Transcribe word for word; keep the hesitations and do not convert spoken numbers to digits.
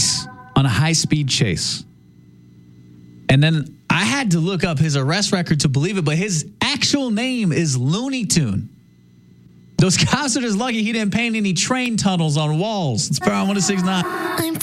twice on a high-speed chase. And then I had to look up his arrest record to believe it, but his actual name is Looney Tune. Those cops are just lucky he didn't paint any train tunnels on walls. It's Power one oh six point nine.